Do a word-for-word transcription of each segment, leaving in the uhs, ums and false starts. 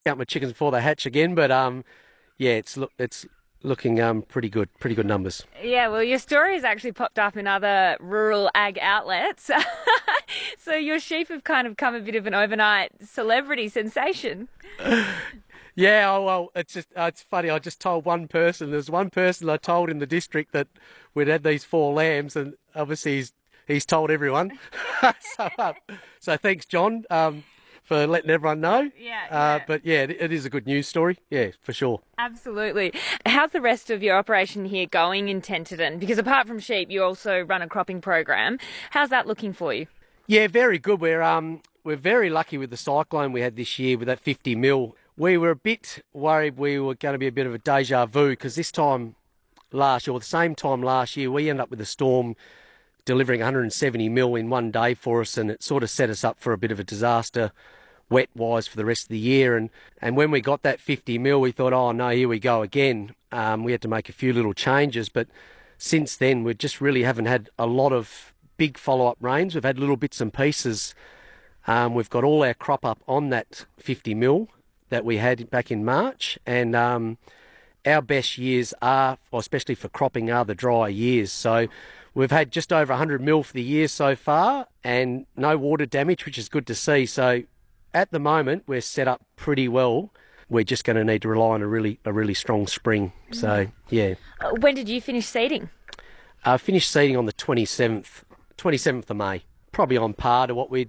Count my chickens before they hatch again, but um, yeah, it's look it's looking um pretty good, pretty good numbers. Yeah, well, your story has actually popped up in other rural ag outlets. So your sheep have kind of come a bit of an overnight celebrity sensation. Yeah, oh, well, it's just uh, it's funny. I just told one person. There's one person I told in the district that we'd had these four lambs, and obviously he's he's told everyone. so, uh, so thanks, John, um, for letting everyone know. Yeah, Uh, yeah. but yeah, it, it is a good news story. Yeah, for sure. Absolutely. How's the rest of your operation here going in Tenterden? Because apart from sheep, you also run a cropping program. How's that looking for you? Yeah, very good. We're um we're very lucky with the cyclone we had this year with that fifty mil. We were a bit worried we were going to be a bit of a deja vu because this time last year, or the same time last year, we ended up with a storm delivering one hundred seventy mil in one day for us, and it sort of set us up for a bit of a disaster wet-wise for the rest of the year. And, and when we got that fifty mil, we thought, oh no, here we go again. Um, we had to make a few little changes, but since then we just really haven't had a lot of big follow-up rains. We've had little bits and pieces. Um, we've got all our crop up on that fifty mil that we had back in March, and um, our best years are, well, especially for cropping, are the dry years. So we've had just over one hundred mil for the year so far, and no water damage, which is good to see. So at the moment, we're set up pretty well. We're just going to need to rely on a really a really strong spring. So yeah, Uh, When did you finish seeding? uh, finished seeding on the twenty-seventh, twenty-seventh of May, probably on par to what we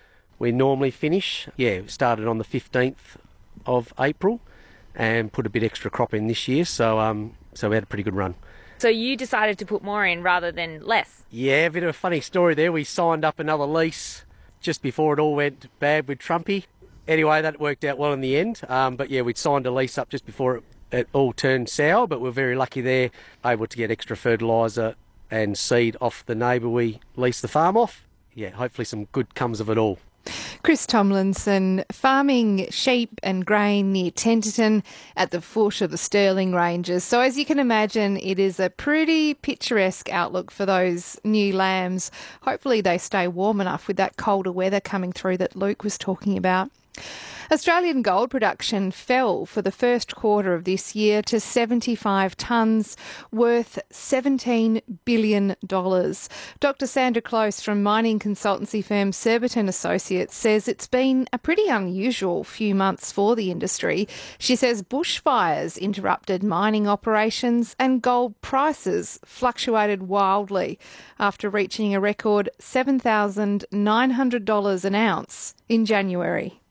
we normally finish. Yeah, we started on the fifteenth of April and put a bit extra crop in this year. So um, so we had a pretty good run. So you decided to put more in rather than less. Yeah, a bit of a funny story there. We signed up another lease just before it all went bad with Trumpy. Anyway, that worked out well in the end. Um, but yeah, we'd signed a lease up just before it, it all turned sour, but we're very lucky there, able to get extra fertiliser and seed off the neighbour we leased the farm off. Yeah, hopefully some good comes of it all. Chris Tomlinson, farming sheep and grain near Tenterden at the foot of the Stirling Ranges. So as you can imagine, it is a pretty picturesque outlook for those new lambs. Hopefully they stay warm enough with that colder weather coming through that Luke was talking about. Australian gold production fell for the first quarter of this year to seventy-five tonnes, worth seventeen billion dollars. Doctor Sandra Close from mining consultancy firm Surbiton Associates says it's been a pretty unusual few months for the industry. She says bushfires interrupted mining operations and gold prices fluctuated wildly after reaching a record seven thousand nine hundred dollars an ounce in January.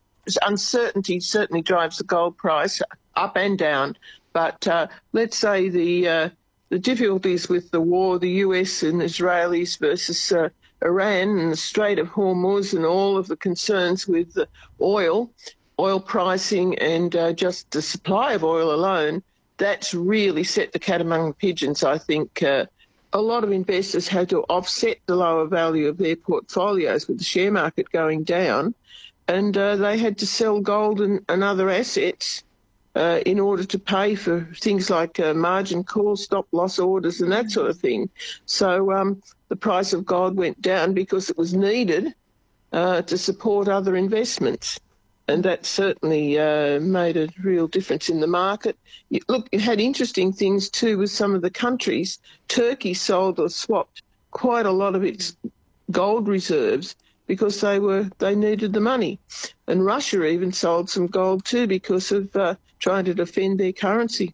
Uncertainty certainly drives the gold price up and down. But uh, let's say the uh, the difficulties with the war, the U S and Israelis versus uh, Iran and the Strait of Hormuz and all of the concerns with the oil, oil pricing and uh, just the supply of oil alone, that's really set the cat among the pigeons. I think uh, a lot of investors had to offset the lower value of their portfolios with the share market going down. And uh, they had to sell gold and, and other assets uh, in order to pay for things like uh, margin calls, stop loss orders and that sort of thing. So um, the price of gold went down because it was needed uh, to support other investments. And that certainly uh, made a real difference in the market. You, look, it had interesting things too with some of the countries. Turkey sold or swapped quite a lot of its gold reserves because they were they needed the money. And Russia even sold some gold too because of uh, trying to defend their currency.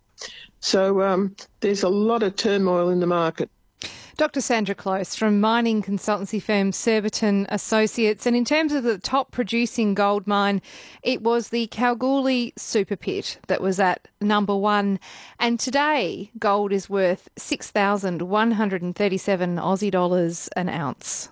So um, there's a lot of turmoil in the market. Doctor Sandra Close from mining consultancy firm Surbiton Associates. And in terms of the top producing gold mine, it was the Kalgoorlie Super Pit that was at number one. And today, gold is worth six thousand one hundred thirty-seven Aussie dollars an ounce.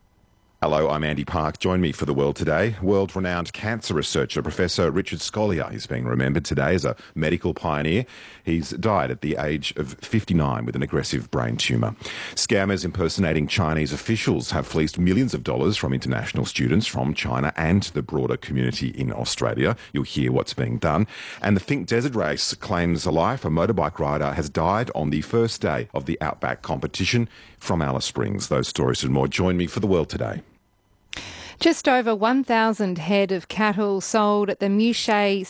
Hello, I'm Andy Park. Join me for The World Today. World-renowned cancer researcher Professor Richard Scolyer is being remembered today as a medical pioneer. He's died at the age of fifty-nine with an aggressive brain tumour. Scammers impersonating Chinese officials have fleeced millions of dollars from international students from China and the broader community in Australia. You'll hear what's being done. And the Think Desert Race claims a life. A motorbike rider has died on the first day of the Outback competition from Alice Springs. Those stories and more. Join me for The World Today. Just over one thousand head of cattle sold at the Muche